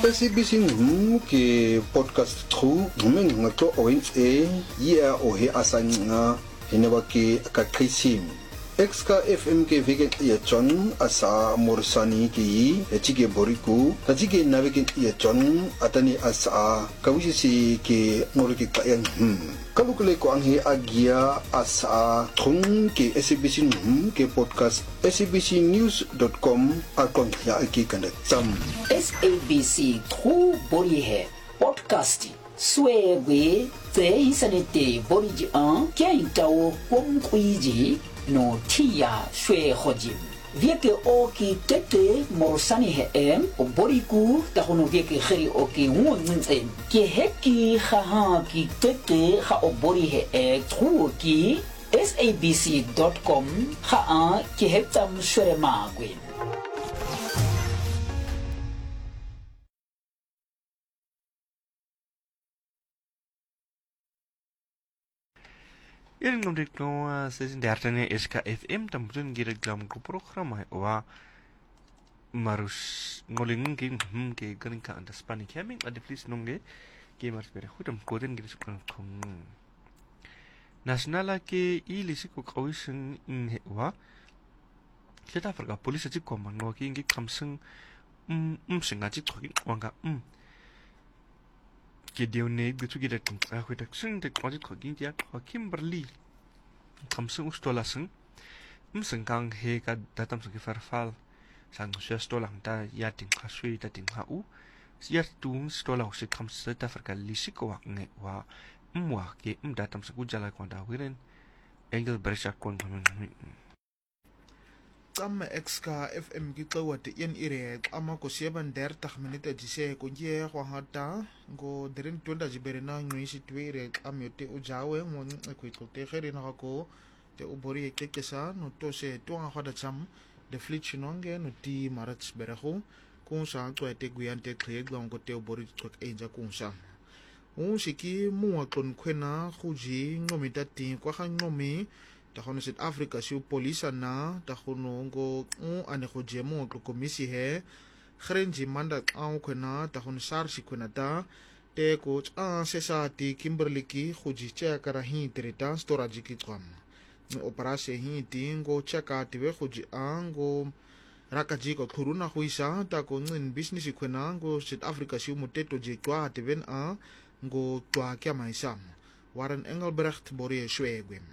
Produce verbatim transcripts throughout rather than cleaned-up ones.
S A B C ngum ke podcast tru ngumeng ngaklo oins e ya o he asanga hineba ke kakrisim Exka F M ke vegen ya John asa morsani ki etike boriku tatike navegen ya John atani asa kawisi ke ngoriki kayan kalukule ko ang he agia asa trung ke S A B C ngum ke podcast S A B C news dot com akon ya aki kanda tam S A B C tru bori he podcasting Swebe te isanete boriji an kiaitao komkuiji no tia shwe hojim vieke oki tete morsani he em o boriku ta hono vieke kheri oki ngunzen ki heki kha ki tete kha o bori he e tru ki S A B C dot com kha ki hetam shwe magwin Irin ngomdik no season dertene Exka F M tampun gira glam ko programa wa marus ngoling king hm ke garing ka anda spani keming ade please nonge ke mars bere khudam koden gira sukran khong nasionala ke ilisi ko kawisin in wa kita farga police ji ko man no ki ngi kamsing um um singa ji thogi wanga um ke dione gitu gira tung a khita sing de ko ji thogi dia ko Kimberly kamsing ustola sing um sing kang he ka datam sing farfal sang sia stolang ta ya ting khasui ta ting ha u sia tung stola se kamsa ta farka lisi ko wa nge wa mwa ke um datam sing jala ko da wiren engel bersha kon Kama Exka F M ki tlawa te ien ire ama ko seven dertig minute jise ko je ko hata go derin tonda jibere na ngwisi twire am yote ujawe mon ko ko te khere na ko te ubori ke kesa no to se to nga hada cham de flitch nonge no ti marats berego ko sa ko te guiante kre glon ko te ubori ko enja ko sa o siki mo kon kwena khuji ngomita ti ko khan ngomi ta hono South Africa siu polisa na ta hono ngo u ane go jemo ko komisi he khrenji manda au khona ta hono sarsi khona ta te ko a sesa ti Kimberly ki khuji che kara hi treta storage ki twam operasi hi ti ngo cheka ti we khuji ango rakaji ko khuruna huisa ta ko ngin business khona ngo South Africa siu moteto je kwa te ben a ngo twa kya maisam Warren Engelbrecht bori shwegwem.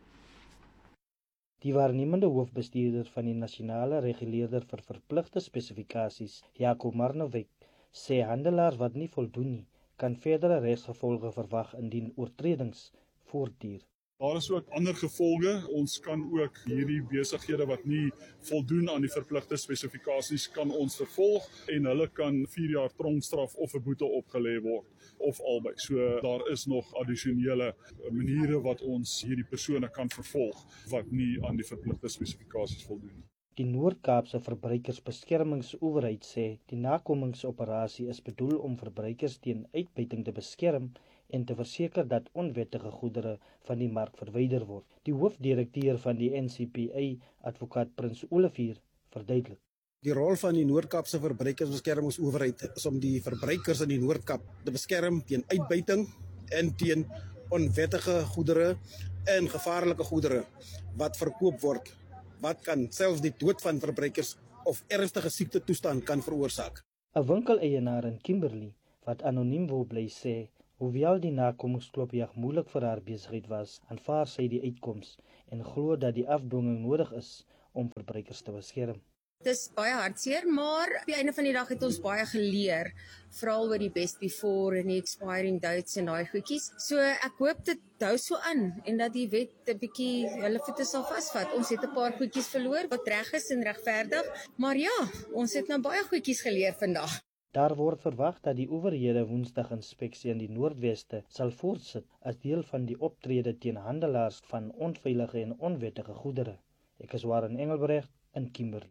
Die waarnemende hoofbestuurder van die nasionale reguleerder vir verpligte spesifikasies, Jaco Marnowek, sê handelaars wat nie voldoen nie, kan verdere regsgevolge verwag indien oortredings voortduur. Daar is ook ander gevolge. Ons kan ook hierdie besighede wat nie voldoen aan die verpligte spesifikasies kan ons vervolg en hulle kan vier jaar tronkstraf of 'n boete opgelê word of albei. So daar is nog addisionele maniere wat ons hierdie persone kan vervolg wat nie aan die verpligte spesifikasies voldoen nie. Die Noord-Kaapse Verbruikersbeskermingsowerheid sê die nakomingsoperasie is bedoel om verbruikers teen uitbuiting te beskerm en te verseker dat onwettige goedere van die mark verwyder word. Die hoofdirekteur van die N C P A, advokaat Prins Olivier, verduidelik. Die rol van die Noord-Kaapse Verbruikersbeskermingsowerheid is om die verbruikers in die Noord-Kaap te beskerm teen uitbuiting en teen onwettige goedere en gevaarlike goedere wat verkoop word, wat kan selfs die dood van verbruikers of ernstige siekte toestand kan veroorsaak. 'n Winkeleienaar in Kimberley wat anoniem wil bly sê, hoewel die nakomingsklopjag moeilik vir haar besigheid was, aanvaar sy die uitkoms en glo dat die afdwinging nodig is om verbruikers te beskerm. Dit is baie hartseer, maar op die einde van die dag het ons baie geleer, veral oor die best before en die expiring dates en daai goedjies. So ek hoop dit hou so aan en dat die wet 'n bietjie hulle voete sal vasvat. Ons het 'n paar goedjies verloor wat reg is en regverdig, maar ja, ons het nou baie goedjies geleer vandag. Daar word verwag dat die owerhede Woensdag inspeksie in die Noordweste sal voortsit as deel van die optrede teen handelaars van onveilige en onwettige goedere. Ek is Warren Engelbrecht in Kimberley.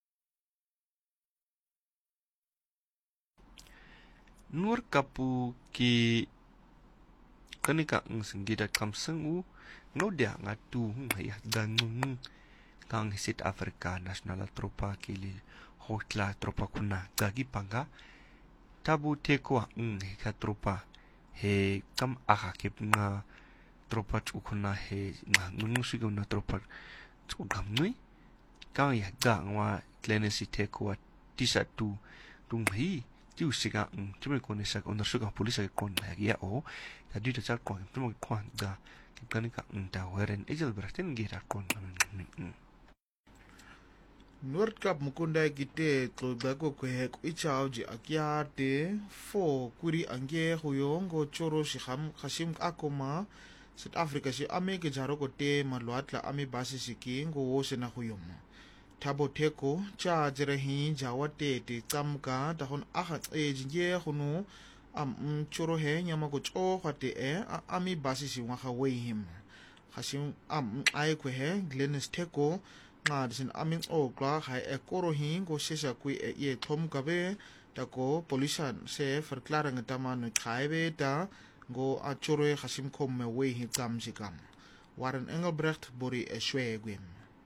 Noord-Kapu ki kanika ng singgida kamsang u no dia ngatu ngaya danung kang South Africa nasional tropa kili hotla tropa kuna gagi panga Thabo Theko ang ka tropa he kam aka ke nga tropa ukuna he nga ngungusigo na tropa tsugamnui ka ya ga ngwa Clemency Theko tisa tu tung hi tiu siga ang tume ko nisa ondersuka polisa ke kon la ya o ta di ta kon tume ko da kan ka ta weren ejel braten gira kon Noordkap mukunda kite tlodako kwe ichauji akiate fo kuri ange huyongo choro shiham khashim akoma South Africa shi ame ke jaro kote malwatla ame basi siki ngo wose na huyoma Thabo Theko cha jerehi jawate te tsamka tahon aha ejinge hunu am choro he nyama ko cho khate e ame basi si wa khawe him khashim am ai kwe he Glennis Theko nga disin amin o kla khai e koro hin go sesa kui e ye thom kabe ta ko polisan se verklaring tama no khai be ta go a chore khasim khom me we hi kam sikam Warren Engelbrecht bori e swegwem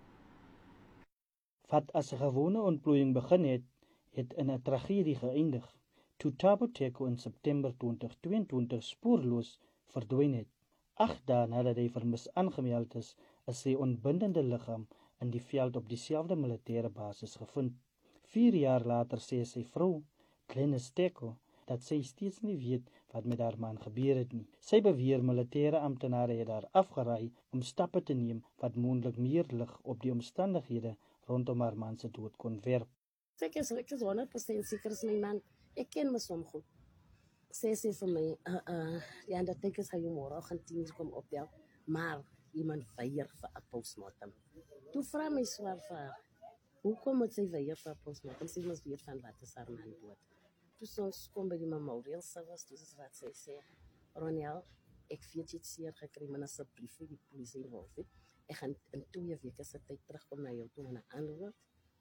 Wat as 'n gewone ontplooiing begin het, het in 'n tragedie geëindig toe Thabo Theko in September twintig tweeëntwintig spoorloos verdwyn het. Agt dae nadat hy vermis aangemeld is, is sy ontbindende liggaam in die veld op dieselfde militêre basis gevind. Vier jaar later sê sy vrou, Glennis Theko, dat sy steeds nie weet wat met haar man gebeur het nie. Sy beweer militêre amptenare het haar afgeraai om stappe te neem wat moontlik meer lig op die omstandighede rondom haar man se dood kon werp. Ek is, ek is honderd persent seker is my man. Ek ken my som goed. Sê sy vir my, uh, uh, die undertakers gaan jou môre gaan tien uur kom opbel, maar iemand weier vir 'n postmortem. Toe vra my swaar vir haar, hoekom moet sy weier vir 'n postmortem? Sy mos weet van wat is haar man dood. Toe ons kom by die memorial service, toe is wat sy sê, Ronel, ek weet jy het seer gekry, maar asseblief die polisie involf het. Ek gaan in twee weke se tyd terugkom na jou toe en 'n antwoord.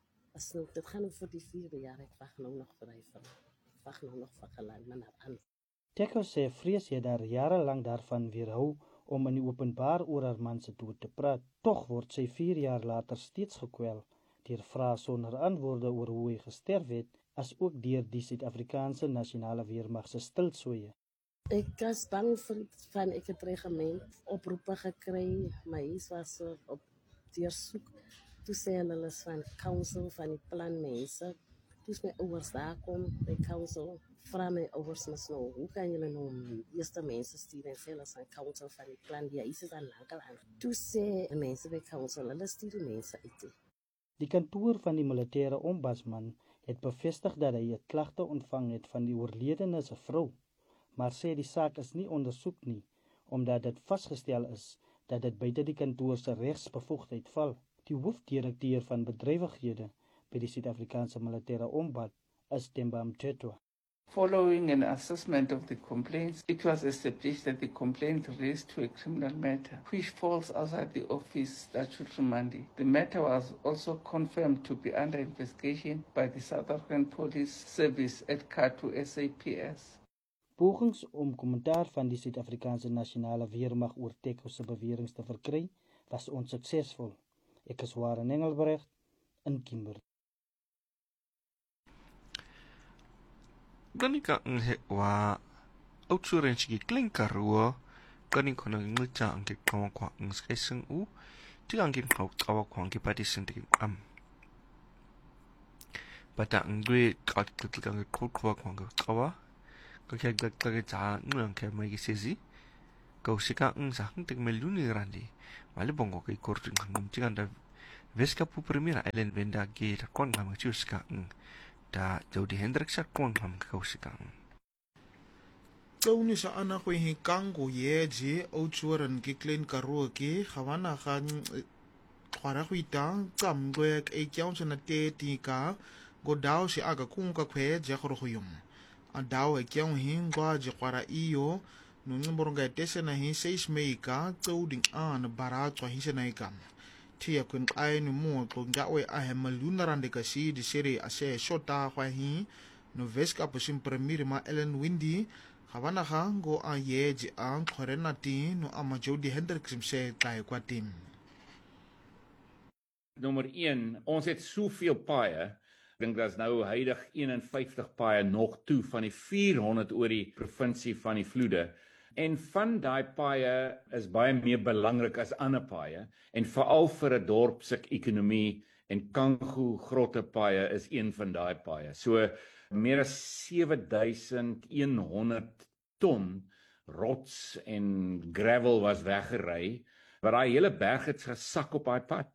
As nou, dit gaan vir die vierde jaar, ek wag nou nog vir hy vir. Ek wag nou nog vir gelaai, maar naar antwoord. Theko sê vrees het daar jarelang daarvan weerhou om in die openbaar oor haar man se dood te praat. Tog word sy vier jaar later steeds gekwel deur vrae sonder antwoorde oor hoe hy gesterf het, as ook deur die Suid-Afrikaanse Nasionale Weermag se stilswye. Ek was bang vir van ek het regiment oproepe gekry, my huis was uh, op deursoek. Toe sê hulle is van council van die plan mense. Toe my ouers daar kom by council, vra my ouers mos nou, hoe kan julle nou eerste mense stuur en sê hulle is van council van die plan, die huis is aan lankal aan. Toe sê mense by council, hulle stuur die mense uit. Die kantoor van die militêre ombudsman het bevestig dat hy 'n klagte ontvang het van die oorledene se vrou, maar sê die saak is nie ondersoek nie, omdat dit vasgestel is dat dit buite die kantoor se regsbevoegdheid val. Die hoofdirekteur van bedrywighede by die Suid-Afrikaanse militêre ombud is Themba Mthethwa. Following an assessment of the complaints, it was established that the complaint raised to a criminal matter, which falls outside the office statutory mandate. The matter was also confirmed to be under investigation by the South African Police Service at C A T U S A P S. Pogings om kommentaar van die Suid-Afrikaanse Nasionale Weermag oor Theko se beweringe te verkry, was onsuksesvol. Ek is Warren Engelbrecht in Kimberley. Ganika nghe wa outsurance ki klinkarua ganin kono ngcha angke kwa kwa ngskeseng u ti angke kwa kwa kwa angke pati senti am bata ngwe ka tlika ngke kwa kwa kwa kwa ka kya glak tlaka cha ngang ke mai sezi ka usika ngsa ngtek meluni randi mali bongo ke kortu ngam tinganda veska pu primera elen venda ge ta kon ngam chuska ng da Jody Hendricks sa kon ngam ka usika Tau ni sa ana ko hi kango ye je o churan ki klein karo ki khawana khan khara khuita cham go ek e kyang chana te ti ka go dao si aga kung ka khwe je khoro khuyum a dao e kyang hi ngwa je khara iyo no ngborga tese na hi seis meika tau ding an bara chwa hi se na ikam tia kun ai no mo to nga we a he maluna rande ka si di seri a se shota khwa hi no veska posim premier ma Ellen Windy Havana go a yeji ang korenati no ama Jody Hendricks sê kry kwa team. Nommer een, ons het soveel paaie dink daar's nou huidig eenenvyftig paaie nog toe van die vierhonderd oor die provinsie van die vloede. En van daai paaie is baie meer belangrik as ander paaie en veral vir 'n dorp se ekonomie en Kango grotte paaie is een van daai paaie. So meer as sewe duisend honderd ton rots en gravel was weggery, wat daai hele berg het gesak op daai pad.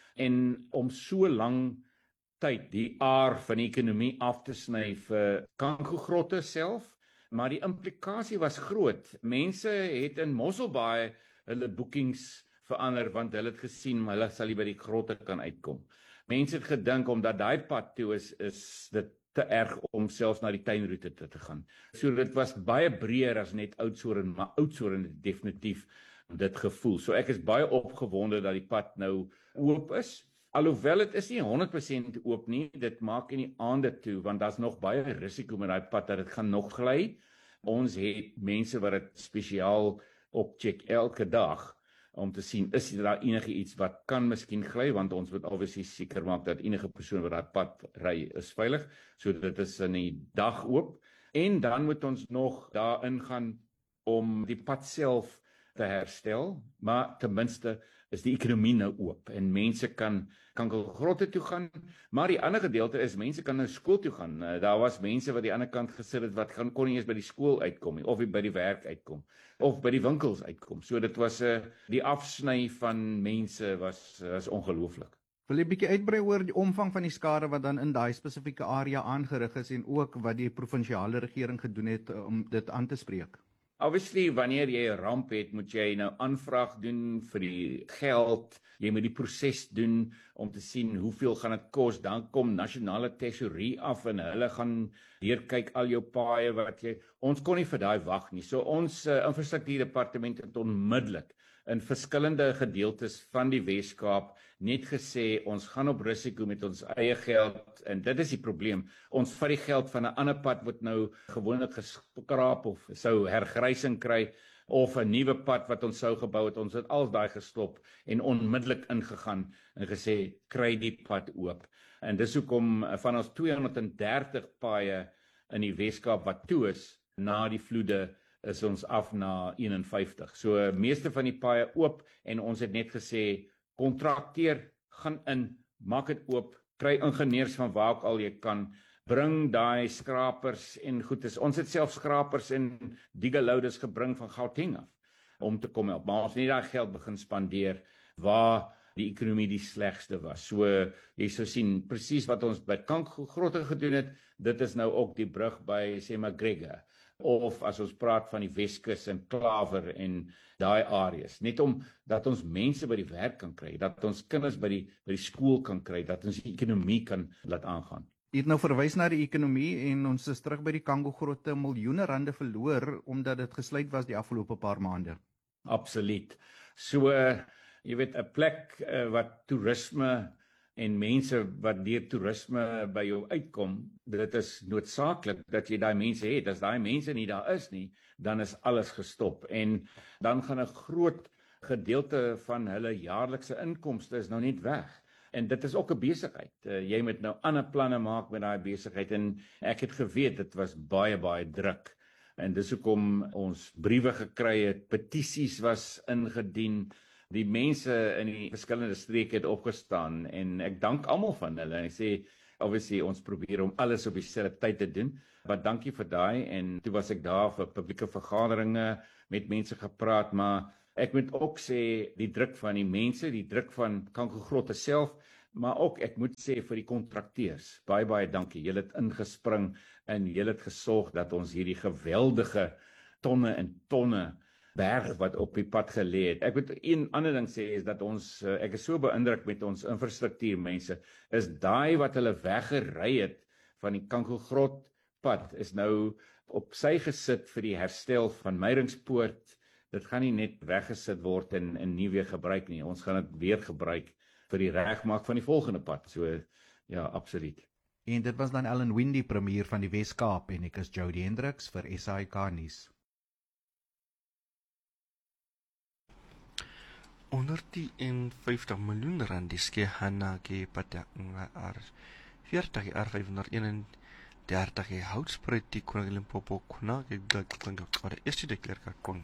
En om so lang tyd die aar van die ekonomie af te sny vir Kango grotte self, maar die implikasie was groot. Mense het in Mosselbaai hulle boekings verander want hulle het gesien hulle sal nie by die grotte kan uitkom. Mense het gedink omdat daai pad toe is, is dit te erg om selfs na die tuinroete te, te gaan. So dit was baie breër as net Oudtshoorn, maar Oudtshoorn het definitief dit gevoel. So ek is baie opgewonde dat die pad nou oop is. Alhoewel dit is nie honderd persent oop nie, dit maak in die aande toe, want daar's nog baie risiko met daai pad dat dit gaan nog gly. Ons het mense wat dit spesiaal opcheck elke dag om te sien, is daar enige iets wat kan miskien gly, want ons moet obviously seker maak dat enige persoon wat daai pad ry is veilig, so dit is in die dag oop. En dan moet ons nog daarin gaan om die pad self te herstel, maar ten minste is die ekonomie nou oop en mense kan kan grotte toe gaan, maar die ander gedeelte is mense kan nou skool toe gaan. Uh, daar was mense wat die ander kant gesit het wat gaan kon nie eens by die skool uitkom nie, of by die werk uitkom of by die winkels uitkom. So dit was 'n uh, die afsny van mense was was ongelooflik. Wil jy bietjie uitbrei oor die omvang van die skade wat dan in daai spesifieke area aangerig is en ook wat die provinsiale regering gedoen het om dit aan te spreek? Obviously, wanneer jy 'n ramp het, moet jy nou aanvraag doen vir die geld. Jy moet die proses doen om te sien hoeveel gaan dit kos. Dan kom nasionale tesourie af en hulle gaan deurkyk al jou paaie wat jy. Ons kon nie vir daai wag nie. So ons uh, infrastruktuurdepartement het onmiddellik in verskillende gedeeltes van die Wes-Kaap net gesê ons gaan op risiko met ons eie geld en dit is die probleem. Ons vat die geld van 'n ander pad wat nou gewoonlik geskraap of sou hergrysing kry of 'n nuwe pad wat ons sou gebou het. Ons het al daai gestop en onmiddellik ingegaan en gesê kry die pad oop. En dis hoekom van ons tweehonderddertig paaie in die Wes-Kaap wat toe is na die vloede is ons af na eenenvyftig. So meeste van die paaie oop en ons het net gesê kontrakteer, gaan in, maak dit oop, kry ingenieurs van waar ook al jy kan, bring daai skrapers en goedes. Ons het self skrapers en digger loaders gebring van Gauteng af om te kom help. Maar ons het nie daai geld begin spandeer waar die ekonomie die slegste was. So jy sou sien presies wat ons by Kango grotte gedoen het, dit is nou ook die brug by sê McGregor. Of as ons praat van die Weskus en Klawer en daai areas, net om dat ons mense by die werk kan kry, dat ons kinders by die by die skool kan kry, dat ons die ekonomie kan laat aangaan. Jy het nou verwys na die ekonomie en ons is terug by die Kango grotte, miljoene rande verloor omdat dit gesluit was die afgelope paar maande. Absoluut. So jy weet 'n plek uh, wat toerisme en mense wat deur toerisme by jou uitkom, dit is noodsaaklik dat jy daai mense het. As daai mense nie daar is nie, dan is alles gestop en dan gaan 'n groot gedeelte van hulle jaarlikse inkomste is nou net weg. En dit is ook 'n besigheid. Uh, jy moet nou ander planne maak met daai besigheid en ek het geweet dit was baie baie druk. En dis hoekom ons briewe gekry het, petisies was ingedien. Die mense in die verskillende streke het opgestaan en ek dank almal van hulle. Ek sê obviously ons probeer om alles op dieselfde tyd te doen. Maar dankie vir daai en toe was ek daar vir publieke vergaderings met mense gepraat, maar ek moet ook sê die druk van die mense, die druk van Kango grotte self, maar ook ek moet sê vir die kontrakteurs. Baie baie dankie. Julle het ingespring en julle het gesorg dat ons hierdie geweldige tonne en tonne berg wat op die pad gelê het. Ek moet een ander ding sê is dat ons ek is so beïndruk met ons infrastruktuurmense, is daai wat hulle weggery het van die Kango grot pad is nou op sy gesit vir die herstel van Meyringspoort. Dit gaan nie net weggesit word en, en nie weer gebruik nie. Ons gaan dit weer gebruik vir die regmaak van die volgende pad. So ja, absoluut. En dit was dan Ellen Windy, premier van die Wes-Kaap en ek is Jody Hendricks vir S A I K nuus. honderdvyftig miljoen rand diske hana ke patak nga ar veertig R vyfhonderdeenendertig houtspruit die koning Limpopo kuna ek dink ek wat eerste dekleer kon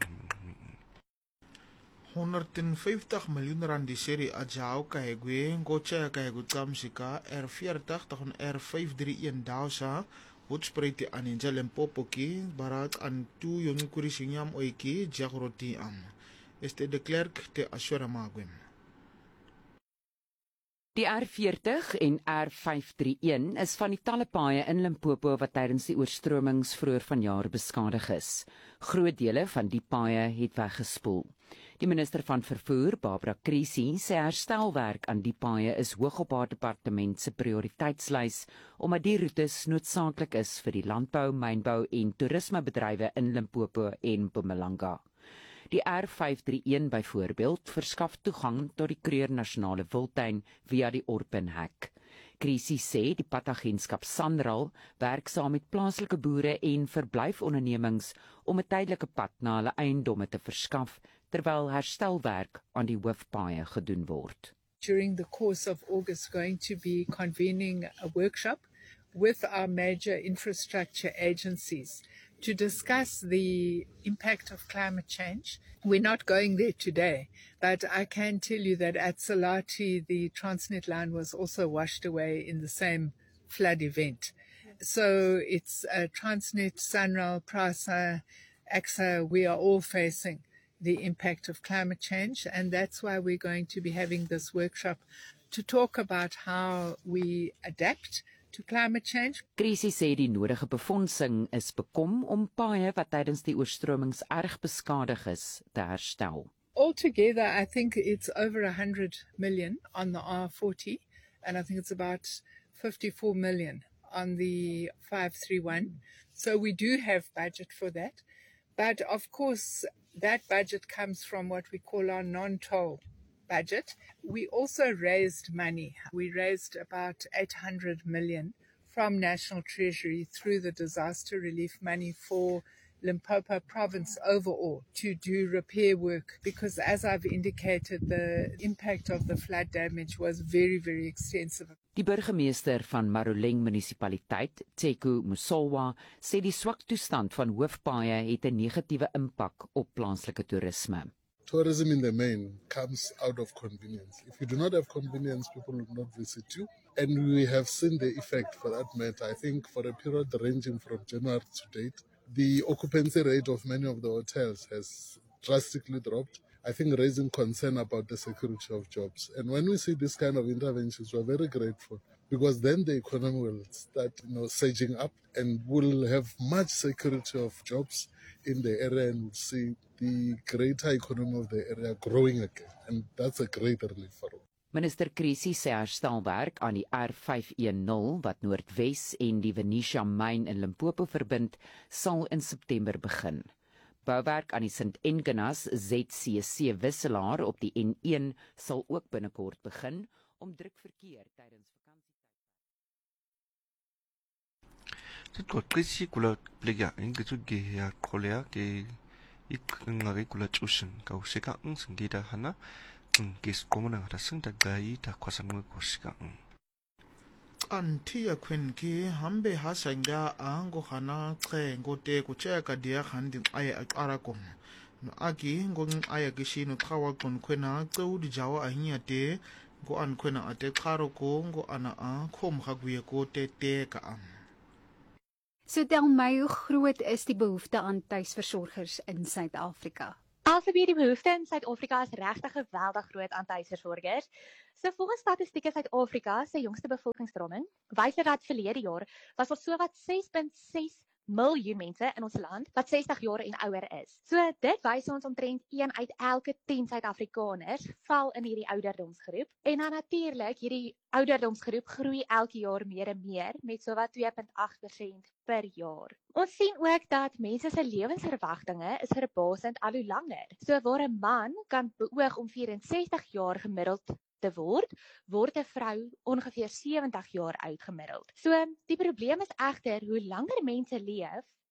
honderdvyftig miljoen rand die serie Ajao Kahegwe ngocha Kahegwe Kamsika R veertig tegen R vyfhonderdeenendertig Dausa houtspruit die aninja Limpopo ki barat aan toe jonge kurisinyam oiki jagroti am. Este de Klerk te Ashura Magwem. Die R veertig en R vyfhonderdeenendertig is van die talle paaie in Limpopo wat tydens die oorstromings vroeër vanjaar beskadig is. Groot dele van die paaie het weggespoel. Die minister van vervoer, Barbara Krisi, sê herstelwerk aan die paaie is hoog op haar departement se prioriteitslys omdat die roetes noodsaaklik is vir die landbou, mynbou en toerismebedrywe in Limpopo en Mpumalanga. Die R vyfhonderdeenendertig byvoorbeeld verskaf toegang tot die Kruger Nasionale Wildtuin via die Orpenhek. Krisi sê die padagentskap Sanral werk saam met plaaslike boere en verblyfondernemings om 'n tydelike pad na hulle eiendomme te verskaf terwyl herstelwerk aan die hoofpaaie gedoen word. During the course of August, going to be convening a workshop with our major infrastructure agencies to discuss the impact of climate change. We're not going there today, but I can tell you that at Salati, the Transnet line was also washed away in the same flood event. So it's uh, Transnet, Sanral, Prasa, A X A, we are all facing the impact of climate change, and that's why we're going to be having this workshop to talk about how we adapt to climate change. Krisi sê die nodige befondsing is bekom om paaie wat tydens die oorstromings erg beskadig is te herstel. Altogether, I think it's over one hundred million on the R forty, and I think it's about fifty-four million on the five thirty-one. So we do have budget for that. But of course, that budget comes from what we call our non-toll budget. We also raised money. We raised about eight hundred million from National Treasury through the disaster relief money for Limpopo province overall to do repair work, because as I've indicated, the impact of the flood damage was very, very extensive. Die burgemeester van Maroleng munisipaliteit, Tseko Musolwa, sê die swak toestand van hoofpaaie het 'n negatiewe impak op plaaslike toerisme. Tourism in the main comes out of convenience. If you do not have convenience, people will not visit you. And we have seen the effect for that matter. I think for a period ranging from January to date, the occupancy rate of many of the hotels has drastically dropped. I think raising concern about the security of jobs. And when we see this kind of interventions, we're very grateful, because then the economy will start, you know, surging up, and we'll have much security of jobs in the area, and we'll see the greater economy of the area growing again. And that's a great relief for us. Minister Krisi sê herstelwerk aan die R vyfhonderdenderd wat Noordwes en die Venetia myn in Limpopo verbind, sal in September begin. Bouwerk aan die Sint Engenas Z C C wisselaar op die N een sal ook binnekort begin om drukverkeer tydens vakansietyd. Dit ko Krisi kula plega ingitsu ge ya kolea ke ikngari kula chusin ka usika ng singida hana ngis komona rasing tagai ta kwasangwe kosika. Antia kwenki hambe hasanga ango hana khe ngote kucheka dia khandi ay arakom no aki ngong aya gishino thawa kon kwena tseudi jawa ahinya te go an kwena ate kharo ko ngo ana a khom khagwe ko te te ka am. So tel my, hoe groot is die behoefte aan tuisversorgers in Suid-Afrika? Alsbeer die behoefte in Suid-Afrika is regtig geweldig groot aan tuisversorgers. So volgens Statistieke Suid-Afrika se jongste bevolkingstromming wys dit dat verlede jaar was daar sowat ses punt ses miljoen mense in ons land wat sestig jaar en ouer is. So dit wys ons omtrent een uit elke tien Suid-Afrikaners val in hierdie ouderdomsgroep. En dan natuurlik, hierdie ouderdomsgroep groei elke jaar meer en meer met sowat twee punt agt persent per jaar. Ons sien ook dat mense se lewensverwagtinge is verbasend al hoe langer. So waar 'n man kan beoog om vyf-en-sestig jaar gemiddeld te word, word 'n vrou ongeveer sewentig jaar oud gemiddeld. So die probleem is egter hoe langer mense leef,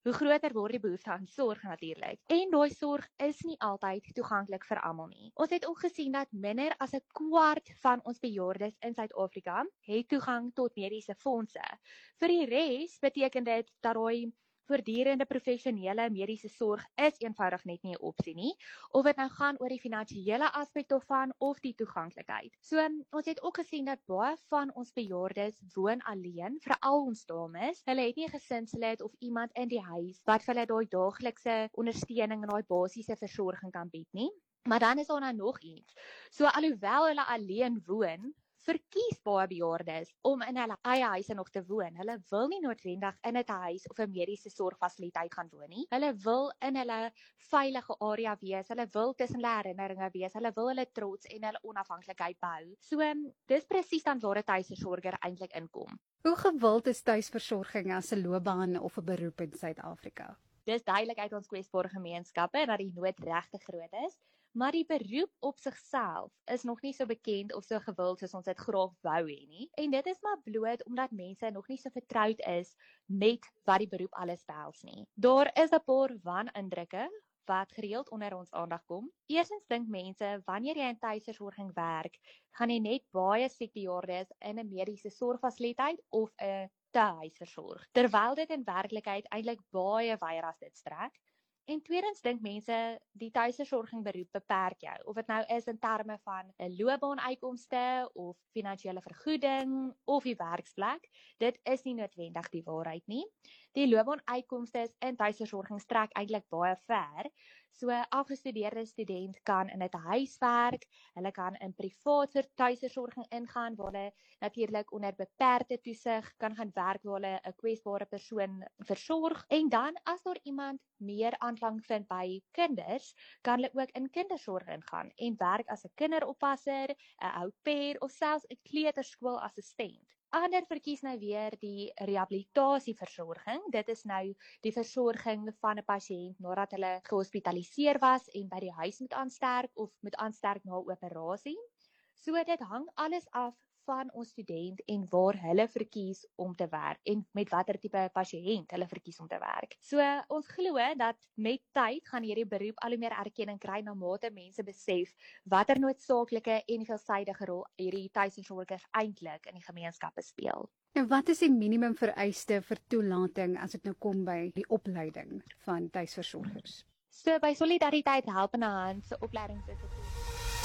hoe groter word die behoefte aan sorg natuurlik. En daai sorg is nie altyd toeganklik vir almal nie. Ons het ook gesien dat minder as 'n kwart van ons bejaardes in Suid-Afrika het toegang tot mediese fondse. Vir die res beteken dit dat daai voortdurende professionele mediese sorg is eenvoudig net nie 'n opsie nie, of dit nou gaan oor die finansiële aspek daarvan of die toeganklikheid. So, ons het ook gesien dat baie van ons bejaardes woon alleen, veral ons dames. Hulle het nie 'n gesinslid of iemand in die huis wat vir hulle daai daaglikse ondersteuning en daai basiese versorging kan bied nie. Maar dan is daar nou nog iets. So, alhoewel hulle alleen woon, verkies baie bejaardes om in hulle eie huise nog te woon. Hulle wil nie noodwendig in 'n huis of 'n mediese sorgfasiliteit gaan woon nie. Hulle wil in hulle veilige area wees. Hulle wil tussen hulle herinneringe wees. Hulle wil hulle trots en hulle onafhanklikheid behou. So, dis presies dan waar 'n tuisversorger eintlik inkom. Hoe gewild is tuisversorging as 'n loopbaan of 'n beroep in Suid-Afrika? Dis duidelik uit ons kwesbare gemeenskappe dat die nood regtig groot is. Maar die beroep op sigself is nog nie so bekend of so gewild soos ons dit graag wou hê nie. En dit is maar bloot omdat mense nog nie so vertroud is met wat die beroep alles behels nie. Daar is 'n paar wanindrukke wat gereeld onder ons aandag kom. Eerstens dink mense, wanneer jy in tuisversorging werk, gaan jy net baie siek bejaardes in 'n mediese sorgfasiliteit of 'n tuis versorg, terwyl dit in werklikheid eintlik baie wyer as dit strek. En tweedens dink mense die tuisversorging beroep beperk jou, of dit nou is in terme van 'n loopbaanuitkomste of finansiële vergoeding of die werksplek. Dit is nie noodwendig die waarheid nie. Die loopbaanuitkomste in tuisversorging strek eintlik baie ver. So 'n afgestudeerde student kan in 'n huis werk, hulle kan in privaat vir tuisversorging ingaan waar hulle natuurlik onder beperkte toesig kan gaan werk waar hulle 'n kwesbare persoon versorg. En dan as daar iemand meer aanklank vind by kinders, kan hulle ook in kindersorg ingaan en werk as 'n kinderoppasser, 'n au pair of selfs 'n kleuterskoolassistent. Ander verkies nou weer die rehabilitasieversorging. Dit is nou die versorging van 'n pasiënt nadat hulle gehospitaliseer was en by die huis moet aansterk of moet aansterk na 'n operasie. So dit hang alles af van ons student en waar hulle verkies om te werk en met watter tipe pasiënt hulle verkies om te werk. So ons glo dat met tyd gaan hierdie beroep al hoe meer erkenning kry na mate mense besef watter noodsaaklike en veelsidige rol hierdie tuisversorgers eintlik in die gemeenskappe speel. En wat is die minimum vereiste vir toelating as dit nou kom by die opleiding van tuisversorgers? So by Solidariteit Helpende Hand se opleidingsinstituut